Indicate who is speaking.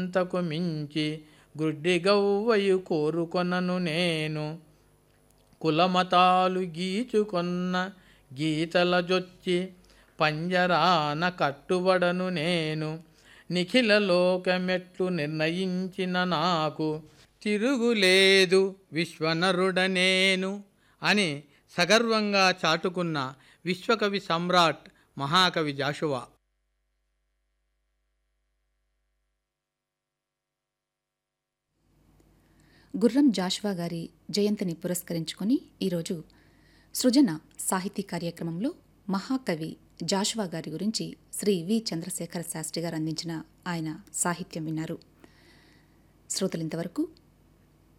Speaker 1: అంతకు మించి గుడ్డి గవ్వయు కోరుకొనను నేను. కులమతాలు గీచుకొన్న గీతల జొచ్చి పంజరాన కట్టుబడను నేను. నిఖిల లోకమెట్లు నిర్ణయించిన నాకు తిరుగులేదు విశ్వనరుడనేను అని సగర్వంగా చాటుకున్న విశ్వకవి సమ్రాట్ మహాకవి జాషువా.
Speaker 2: గుర్రం జాషువా గారి జయంతిని పురస్కరించుకొని ఈరోజు సృజన సాహితీ కార్యక్రమంలో మహాకవి జాషువా గారి గురించి శ్రీ వి చంద్రశేఖర శాస్త్రి గారు అందించిన ఆయన సాహిత్యం విన్నారు. శ్రోతలింతవరకు